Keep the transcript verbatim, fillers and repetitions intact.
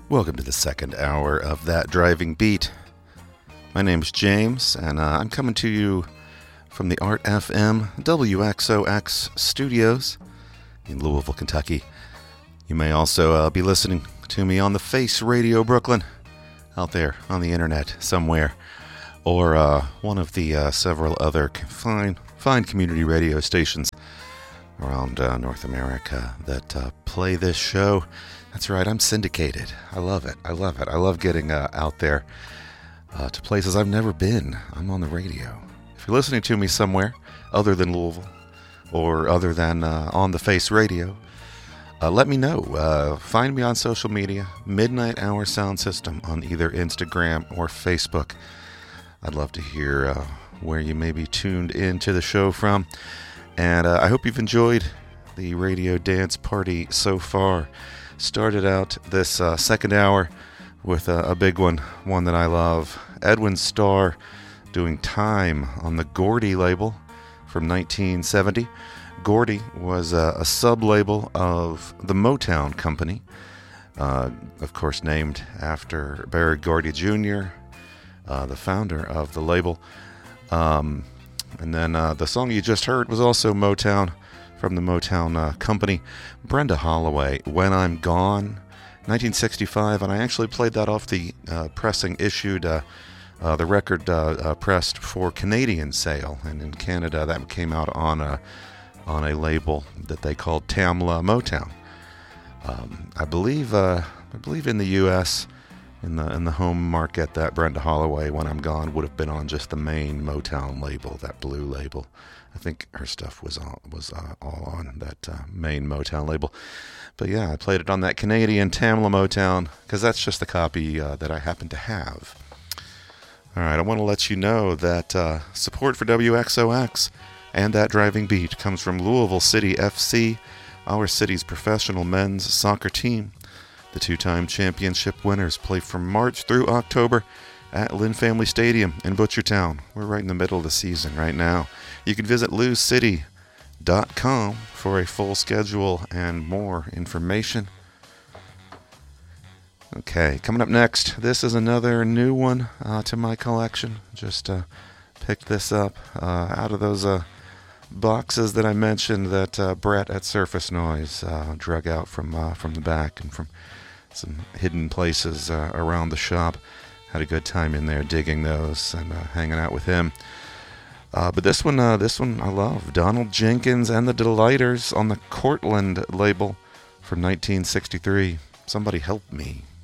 Welcome to the second hour of That Driving Beat. My name's James, and uh, I'm coming to you from the Art F M W X O X studios in Louisville, Kentucky. You may also uh, be listening to me on the Face Radio Brooklyn, out there on the internet somewhere, or uh, one of the uh, several other fine, fine community radio stations around uh, North America that uh, play this show. That's right, I'm syndicated. I love it. I love it. I love getting uh, out there uh, to places I've never been. I'm on the radio. If you're listening to me somewhere other than Louisville or other than uh, on the Face Radio, uh, let me know. Uh, find me on social media, Midnight Hour Sound System on either Instagram or Facebook. I'd love to hear uh, where you may be tuned into the show from. And uh, I hope you've enjoyed the radio dance party so far. Started out this uh, second hour with a, a big one, one that I love. Edwin Starr doing Time on the Gordy label from nineteen seventy. Gordy was a, a sub-label of the Motown Company, uh, of course named after Berry Gordy Junior, uh, the founder of the label. Um, and then uh, the song you just heard was also Motown, from the Motown uh, Company. Brenda Holloway, When I'm Gone, nineteen sixty-five, and I actually played that off the uh, pressing issued, uh, uh, the record uh, uh, pressed for Canadian sale, and in Canada that came out on a on a label that they called Tamla Motown. Um, I believe uh, I believe in the U S in the in the home market that Brenda Holloway, When I'm Gone, would have been on just the main Motown label, that blue label. I think her stuff was all, was uh, all on that uh, main Motown label. But yeah, I played it on that Canadian Tamla Motown because that's just the copy uh, that I happen to have. All right, I want to let you know that uh, support for W X O X and That Driving Beat comes from Louisville City F C, our city's professional men's soccer team. The two-time championship winners play from March through October at Lynn Family Stadium in Butchertown. We're right in the middle of the season right now. You can visit lou city dot com for a full schedule and more information. Okay, coming up next, this is another new one uh, to my collection. Just uh, picked this up uh, out of those uh, boxes that I mentioned that uh, Brett at Surface Noise uh, drug out from uh, from the back and from some hidden places uh, around the shop. Had a good time in there digging those and uh, hanging out with him. Uh, but this one, uh, this one I love. Donald Jenkins and the Delighters on the Cortland label from nineteen sixty-three. Somebody help me.